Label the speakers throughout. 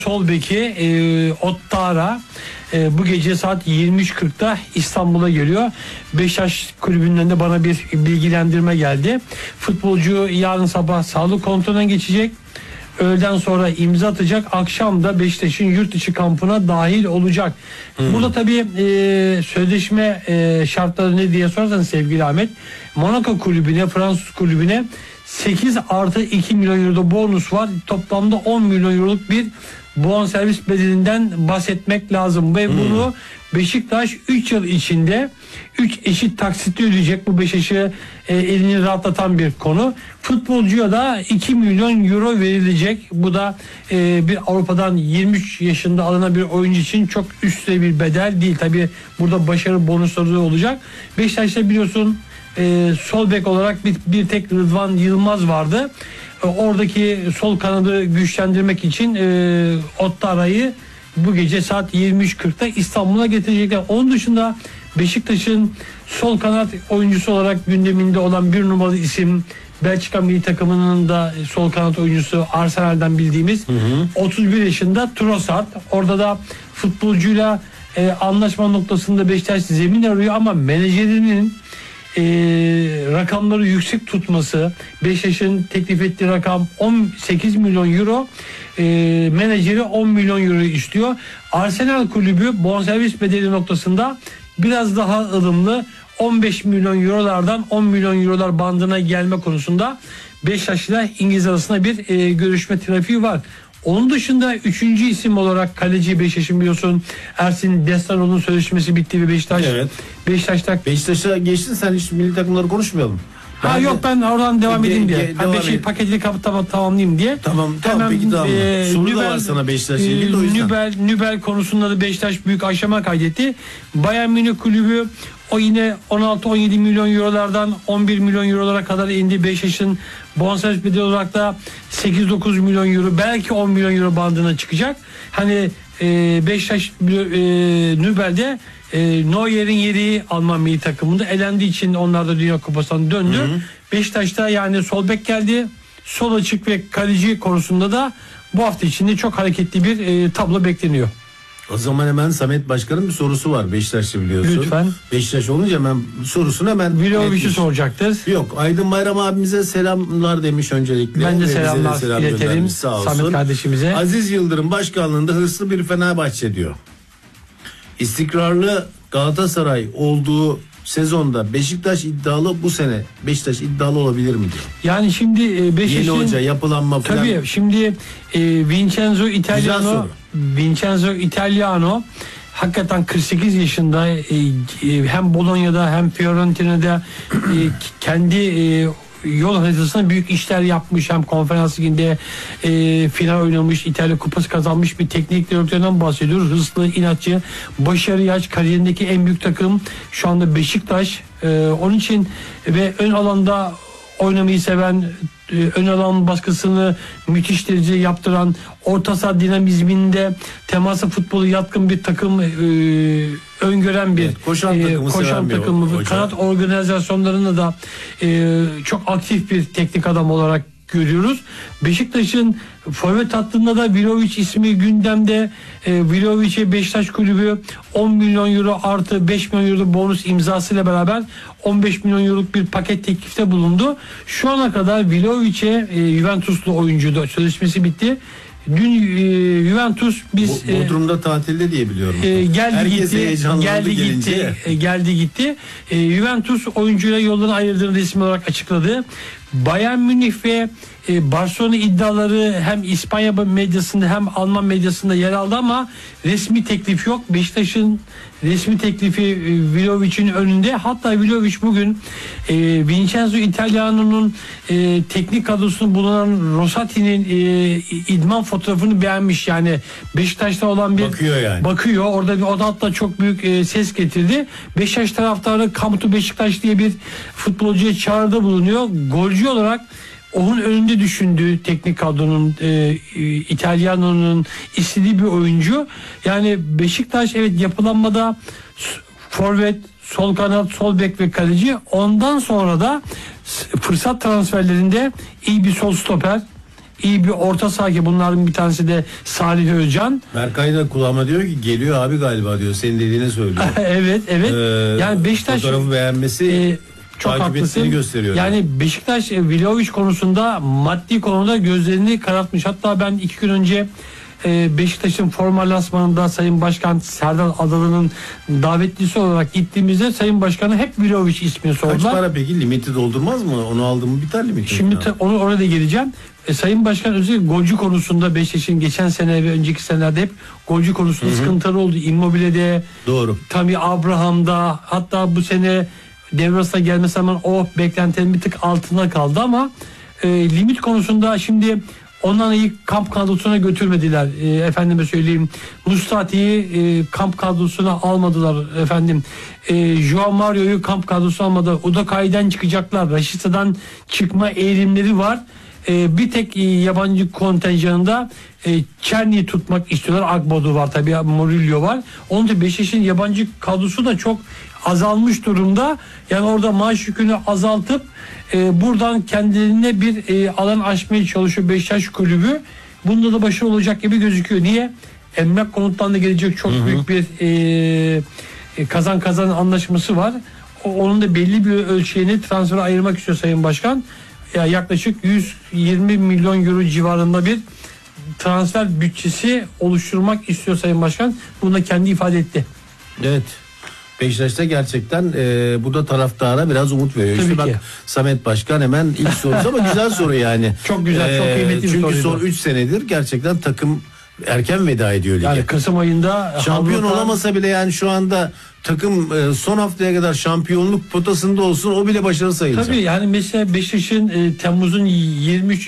Speaker 1: sol beki Ottara bu gece saat 23.40'da İstanbul'a geliyor. Beşiktaş kulübünden de bana bir bilgilendirme geldi. Futbolcu yarın sabah sağlık kontrolünden geçecek. Öğleden sonra imza atacak. Akşam da Beşiktaş'ın yurt içi kampına dahil olacak. Burada tabii sözleşme şartları ne diye sorarsan sevgili Ahmet, Monaco kulübüne, Fransız kulübüne 8 artı 2 milyon euro bonus var. Toplamda 10 milyon euroluk bir bonservis bedelinden bahsetmek lazım. Ve bunu Beşiktaş 3 yıl içinde 3 eşit taksitle ödeyecek. Bu Beşiktaş'ı elini rahatlatan bir konu. Futbolcuya da 2 milyon euro verilecek. Bu da bir Avrupa'dan 23 yaşında alınan bir oyuncu için çok üstte bir bedel değil. Tabii burada başarı bonusları da olacak. Beşiktaş'ta biliyorsun sol bek olarak bir tek Rıdvan Yılmaz vardı. Oradaki sol kanadı güçlendirmek için Ottara'yı bu gece saat 23.40'da İstanbul'a getirecekler. Onun dışında Beşiktaş'ın sol kanat oyuncusu olarak gündeminde olan bir numaralı isim, Belçika milli takımının da sol kanat oyuncusu, Arsenal'den bildiğimiz 31 yaşında Trossard. Orada da futbolcuyla anlaşma noktasında Beşiktaş zemin arıyor ama menajerinin rakamları yüksek tutması, Beşiktaş'ın teklif ettiği rakam 18 milyon euro, menajeri 10 milyon euro istiyor. Arsenal kulübü bonservis bedeli noktasında biraz daha ılımlı, 15 milyon eurolardan 10 milyon eurolar bandına gelme konusunda Beşiktaş'la İngiliz arasında bir görüşme trafiği var. Onun dışında 3. isim olarak kaleci Beşiktaş'ın biliyorsun Ersin Destanoğlu'nun sözleşmesi bitti ve Beşiktaş.
Speaker 2: Evet. Beşiktaş'a geçtin, sen hiç milli takımları konuşmayalım.
Speaker 1: Ben oradan devam edeyim diye. Paketli tamamlayayım diye.
Speaker 2: Tamam peki tamam. Soru da var sana Beşiktaş'la ilgili, o yüzden.
Speaker 1: Nübel konusunda da Beşiktaş büyük aşama kaydetti. Bayern Münih kulübü o yine 16-17 milyon eurolardan 11 milyon eurolara kadar indi. Beşiktaş'ın bonservis bedeli olarak da 8-9 milyon euro, belki 10 milyon euro bandına çıkacak. Hani Beşiktaş Nübel'de Neuer'in yeri Alman milli takımında elendiği için onlar da Dünya Kupası'ndan döndü. Beşiktaş'ta yani sol bek geldi. Sol açık ve kaleci konusunda da bu hafta içinde çok hareketli bir tablo bekleniyor.
Speaker 2: O zaman hemen Samet Başkan'ın bir sorusu var, Beşiktaş'ı biliyorsun.
Speaker 1: Lütfen.
Speaker 2: Beşiktaş olunca hemen sorusunu hemen
Speaker 1: Vlahovic'i soracaktır.
Speaker 2: Yok, Aydın Bayram abimize selamlar demiş öncelikle.
Speaker 1: Ben de selamlar iletelim Samet kardeşimize.
Speaker 2: Aziz Yıldırım başkanlığında hırslı bir Fenerbahçe diyor. İstikrarlı Galatasaray olduğu sezonda Beşiktaş iddialı, bu sene Beşiktaş iddialı olabilir mi diyor.
Speaker 1: Yani şimdi Beşiktaş'ın
Speaker 2: yeni hoca, yapılanma falan.
Speaker 1: Tabii şimdi Vincenzo Italiano hakikaten 48 yaşında, hem Bologna'da hem Fiorentina'da kendi yol haritasında büyük işler yapmış, hem konferans liginde final oynamış, İtalya kupası kazanmış bir teknik direktörden bahsediyoruz. Hırslı, inatçı, başarıya aç, kariyerindeki en büyük takım şu anda Beşiktaş. Onun için ve ön alanda oynamayı seven, ön alan baskısını müthiş derece yaptıran, orta saha dinamizminde temasa futbolu yatkın bir takım öngören bir koşan takımı, kanat organizasyonlarını da çok aktif bir teknik adam olarak görüyoruz. Beşiktaş'ın forvet hattında da Vlahovic ismi gündemde. Vlahovic'e Beşiktaş kulübü 10 milyon euro artı 5 milyon euro bonus imzasıyla beraber 15 milyon euroluk bir paket teklifte bulundu. Şu ana kadar Vlahovic'e Juventuslu oyuncu sözleşmesi bitti. Dün Juventus
Speaker 2: Bodrum'da tatilde diye biliyorum.
Speaker 1: Geldi gitti. Juventus oyuncuyla yollarını ayırdığını resmi olarak açıkladı. Bayern Münih ve Barcelona iddiaları hem İspanya medyasında hem Alman medyasında yer aldı ama resmi teklif yok. Beşiktaş'ın resmi teklifi Vlahovic'in önünde. Hatta Vlahovic bugün Vincenzo Italiano'nun teknik kadrosunda bulunan Rosati'nin idman fotoğrafını beğenmiş. Yani Beşiktaş'ta olan bir bakıyor. Orada o da hatta çok büyük ses getirdi. Beşiktaş taraftarı Come to Beşiktaş diye bir futbolcuya çağrıda bulunuyor. Golcü olarak onun önünde düşündüğü teknik kadronun İtalyano'nun istediği bir oyuncu. Yani Beşiktaş evet yapılanmada forvet, sol kanat, sol bek ve kaleci. Ondan sonra da fırsat transferlerinde iyi bir sol stoper, iyi bir orta saha ki bunların bir tanesi de Salih Özcan.
Speaker 2: Berkay da kulağıma diyor ki geliyor abi galiba diyor. Senin dediğini söylüyor.
Speaker 1: Evet. Yani Beşiktaş
Speaker 2: fotoğrafı beğenmesi
Speaker 1: çok
Speaker 2: takip
Speaker 1: haklısın.
Speaker 2: ettiğini gösteriyor.
Speaker 1: Yani Beşiktaş Vlahovic konusunda maddi konuda gözlerini karartmış. Hatta ben 2 gün önce Beşiktaş'ın forma lansmanında Sayın Başkan Serdar Adalı'nın davetlisi olarak gittiğimizde Sayın Başkan'a hep Vlahovic ismini sordular.
Speaker 2: Kaç para peki? Limiti doldurmaz mı? Onu aldım mı biter limiti?
Speaker 1: Şimdi onu oraya da geleceğim. Sayın Başkan özellikle golcü konusunda Beşiktaş'ın geçen sene ve önceki senelerde hep golcü konusunda sıkıntıları oldu. Immobile'de,
Speaker 2: doğru.
Speaker 1: Tammy Abraham'da, hatta bu sene Devras'a gelmesi zaman o beklentilerin bir tık altına kaldı ama limit konusunda şimdi ondan iyi kamp kadrosuna götürmediler. Efendime söyleyeyim, Mustati'yi kamp kadrosuna almadılar efendim. Joao Mario'yu kamp kadrosuna almadı. Udokai'den çıkacaklar. Raşita'dan çıkma eğilimleri var. Bir tek yabancı kontenjanında Çerni'yi tutmak istiyorlar. Agbodu var tabii, Murillo var. Onun için Beşiktaş'ın yabancı kadrosu da çok azalmış durumda. Yani orada maaş yükünü azaltıp buradan kendilerine bir alan açmaya çalışıyor Beşiktaş kulübü. Bunda da başarılı olacak gibi gözüküyor. Niye? Emlak konutlarında gelecek çok büyük bir kazan kazan anlaşması var. Onun da belli bir ölçeğini transfere ayırmak istiyor Sayın Başkan. Ya yaklaşık 120 milyon euro civarında bir transfer bütçesi oluşturmak istiyor Sayın Başkan. Bunu da kendi ifade etti.
Speaker 2: Evet. Beşiktaş'ta gerçekten bu da taraftara biraz umut veriyor.
Speaker 1: Tabii
Speaker 2: işte
Speaker 1: ki.
Speaker 2: bak Samet Başkan hemen ilk sorusu ama güzel soru yani.
Speaker 1: Çok güzel, çok kıymetli bir
Speaker 2: çünkü
Speaker 1: soruydu.
Speaker 2: son 3 senedir gerçekten takım erken veda ediyor lige.
Speaker 1: Yani Kasım ayında
Speaker 2: şampiyon olamasa bile yani şu anda takım son haftaya kadar şampiyonluk potasında olsun, o bile başarı sayılacak.
Speaker 1: Tabii yani mesela Beşiktaş'ın Temmuz'un 23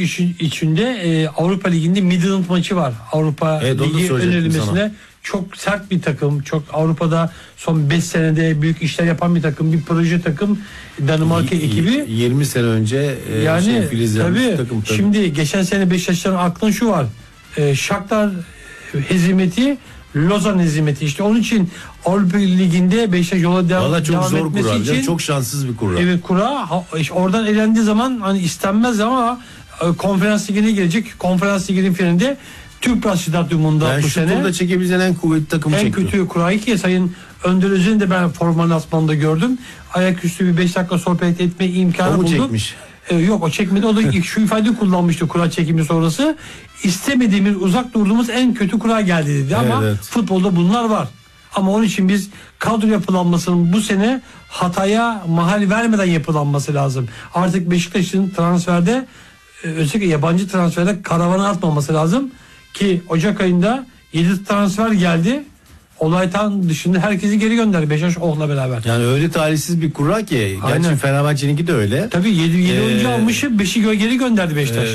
Speaker 1: içinde Avrupa Ligi'nde Midland maçı var. Avrupa Ligi önerilmesine çok sert bir takım. Çok Avrupa'da son 5 senede büyük işler yapan bir takım, bir proje takım, Danimarka ekibi.
Speaker 2: 20 sene önce
Speaker 1: yani tabii,
Speaker 2: takım.
Speaker 1: Şimdi geçen sene Beşiktaş'ın aklına şu var. Shakhtar hezimeti, Lozan hezimeti. İşte onun için Avrupa Ligi'nde Beşiktaş yola devam etmesi
Speaker 2: kura,
Speaker 1: için
Speaker 2: çok şanssız bir kura.
Speaker 1: Evet, kura. İşte oradan elendiği zaman hani istenmez ama Konferans Ligi'ne gelecek. Konferans Ligi'nin finalinde Tüpraş Stadyumunda bu sene.
Speaker 2: Turda çekebileceğin en kuvvetli takımı çekti.
Speaker 1: En kötü kurayı ki Sayın Önder Özel'in de ben forma lansmanında gördüm. Ayaküstü bir 5 dakika sohbet etme imkanı buldum.
Speaker 2: Çekmiş?
Speaker 1: Yok, o çekmedi. O da şu ifadeyi kullanmıştı kura çekimi sonrası. İstemediğimiz, uzak durduğumuz en kötü kura geldi dedi ama
Speaker 2: evet.
Speaker 1: Futbolda bunlar var. Ama onun için biz kadro yapılanmasının bu sene hataya mahal vermeden yapılanması lazım. Artık Beşiktaş'ın transferde özellikle yabancı transferde karavana atmaması lazım ki Ocak ayında 7 transfer geldi. Olaytan dışında herkesi geri gönderdi Beşiktaş Oh'la beraber.
Speaker 2: Yani öyle talihsiz bir kura ki.
Speaker 1: Aynen.
Speaker 2: Gerçi Fenerbahçe'ninki de öyle.
Speaker 1: Tabii 7 oyuncu almışı 5'i geri gönderdi Beşiktaş.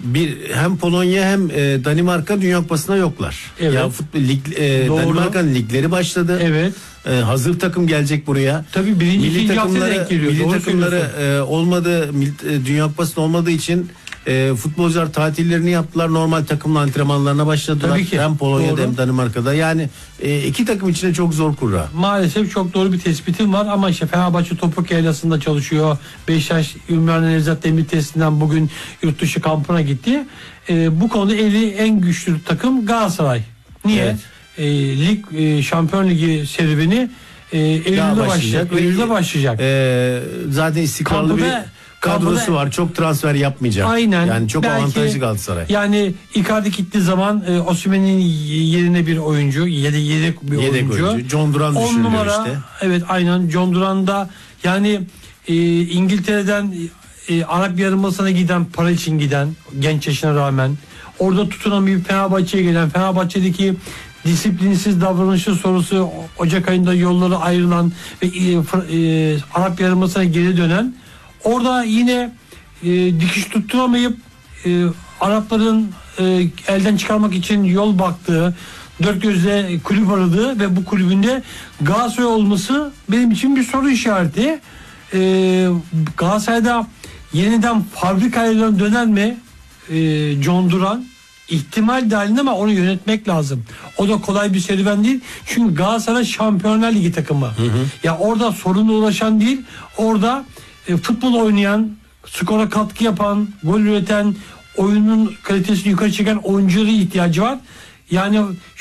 Speaker 2: Hem Polonya hem Danimarka Dünya Kupası'na yoklar.
Speaker 1: Evet.
Speaker 2: Ya Danimarka'nın ligleri başladı.
Speaker 1: Evet.
Speaker 2: Hazır takım gelecek buraya.
Speaker 1: Tabii milli
Speaker 2: takımları olmadı. Dünya Kupası'nda olmadığı için futbolcular tatillerini yaptılar. Normal takımla antrenmanlarına başladılar.
Speaker 1: Tabii ki.
Speaker 2: Hem Polonya'da
Speaker 1: Doğru.
Speaker 2: hem Danimarka'da. Yani iki takım içinde çok zor kura.
Speaker 1: Maalesef çok doğru bir tespitim var ama işte Fenerbahçe Topuk Yaylası'nda çalışıyor. Beşiktaş Ümraniye Nevzat Demir testinden bugün yurt dışı kampına gitti. Bu konuda eli en güçlü takım Galatasaray. Niye?
Speaker 2: Evet.
Speaker 1: Şampiyon Ligi serüveni Eylül'de başlayacak.
Speaker 2: Zaten istikrarlı bir kadrosu var. Çok transfer yapmayacak.
Speaker 1: Aynen.
Speaker 2: Yani çok
Speaker 1: belki,
Speaker 2: avantajlı Galatasaray.
Speaker 1: Yani Icardi gittiği zaman Osimhen'in yerine bir oyuncu, yedek bir oyuncu.
Speaker 2: John Duran düşünülüyor işte.
Speaker 1: Evet, aynen. John Duran'da yani İngiltere'den Arap Yarımadası'na giden, para için giden, genç yaşına rağmen orada tutunan bir Fenerbahçe'ye gelen, Fenerbahçe'deki disiplinsiz davranışı sorusu Ocak ayında yolları ayrılan ve Arap Yarımadası'na geri dönen, orada yine dikiş tutturamayıp Arapların elden çıkarmak için yol baktığı, dört gözle kulüp aradığı ve bu kulübünde Galatasaray olması benim için bir soru işareti. Galatasaray'da yeniden fabrikaya döner mi John Duran? İhtimal dahilinde ama onu yönetmek lazım. O da kolay bir serüven değil. Çünkü Galatasaray Şampiyonlar Ligi takımı. Ya orada sorunla ulaşan değil, orada futbol oynayan, skora katkı yapan, gol üreten, oyunun kalitesini yukarı çeken oyunculara ihtiyacı var. Yani